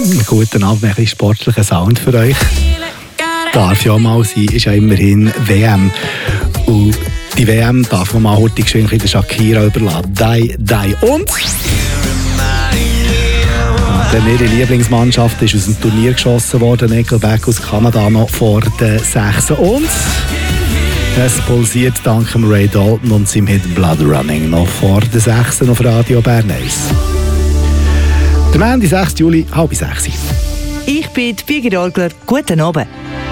Einen guten Abend, ein bisschen sportlicher Sound für euch. Darf ja mal sein, ist ja immerhin WM. Und die WM darf man mal heute geschwind der Shakira überladen. Die. Und? Denn ihre Lieblingsmannschaft ist aus dem Turnier geschossen worden. Nickelback aus Kanada noch vor den 6. Und es pulsiert dank Ray Dalton und seinem Hit Blood Running noch vor den 6. auf Radio Bern 1. Der Montag, 6. Juli, 5:30. Ich bin Birgit Orgler. Guten Abend.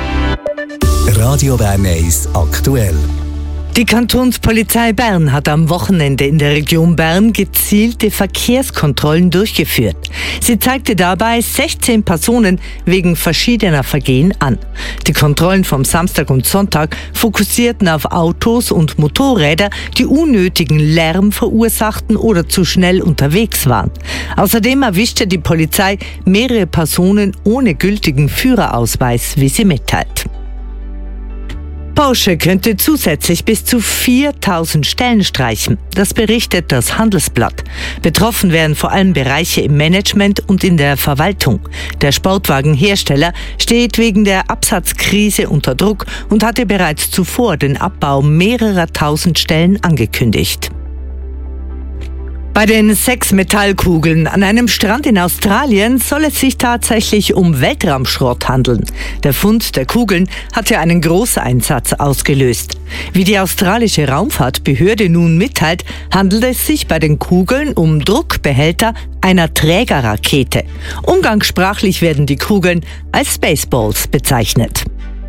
Radio Bern 1 aktuell. Die Kantonspolizei Bern hat am Wochenende in der Region Bern gezielte Verkehrskontrollen durchgeführt. Sie zeigte dabei 16 Personen wegen verschiedener Vergehen an. Die Kontrollen vom Samstag und Sonntag fokussierten auf Autos und Motorräder, die unnötigen Lärm verursachten oder zu schnell unterwegs waren. Außerdem erwischte die Polizei mehrere Personen ohne gültigen Führerausweis, wie sie mitteilt. Porsche könnte zusätzlich bis zu 4.000 Stellen streichen. Das berichtet das Handelsblatt. Betroffen wären vor allem Bereiche im Management und in der Verwaltung. Der Sportwagenhersteller steht wegen der Absatzkrise unter Druck und hatte bereits zuvor den Abbau mehrerer tausend Stellen angekündigt. Bei den 6 Metallkugeln an einem Strand in Australien soll es sich tatsächlich um Weltraumschrott handeln. Der Fund der Kugeln hatte einen Großeinsatz ausgelöst. Wie die australische Raumfahrtbehörde nun mitteilt, handelt es sich bei den Kugeln um Druckbehälter einer Trägerrakete. Umgangssprachlich werden die Kugeln als Spaceballs bezeichnet.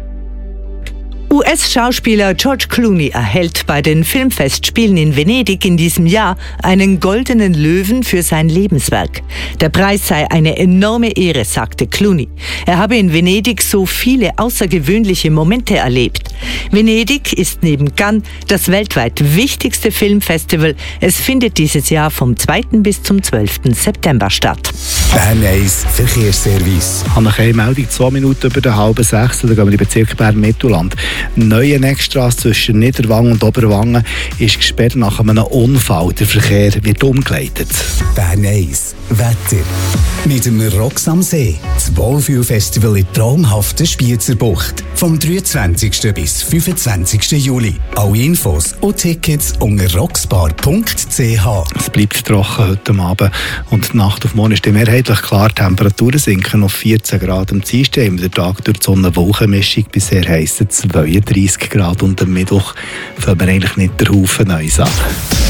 US-Schauspieler George Clooney erhält bei den Filmfestspielen in Venedig in diesem Jahr einen goldenen Löwen für sein Lebenswerk. Der Preis sei eine enorme Ehre, sagte Clooney. Er habe in Venedig so viele außergewöhnliche Momente erlebt. Venedig ist neben Cannes das weltweit wichtigste Filmfestival. Es findet dieses Jahr vom 2. bis zum 12. September statt. Bern 1 Verkehrsservice. Ich habe eine Meldung, 2 Minuten über den 5:30. Da gehen wir in den Bezirk Bern-Mittelland. Die neue Neckstrasse zwischen Niederwangen und Oberwangen ist gesperrt nach einem Unfall. Der Verkehr wird umgeleitet. Bern 1 Wetter. Mit dem Rocks am See. Das Wohlfühlfestival in traumhafter Spiezerbucht. Vom 23. bis 25. Juli. Alle Infos und Tickets unter rocksbar.ch. Es bleibt trocken heute Abend und die Nacht auf morgen ist mehrheitlich klar. Die Temperaturen sinken auf 14 Grad am Dienstag. Der Tag durch die Sonne-Wolkenmischung bisher heissen 32 Grad und am Mittwoch fangen wir eigentlich nicht den Haufen neue Sachen.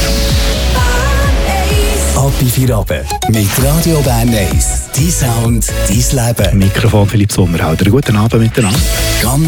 Ab in 4 Abend mit Radio Bern 1. Dein Sound, dein Leben. Mikrofon Philipp Sommerhalter. Guten Abend miteinander.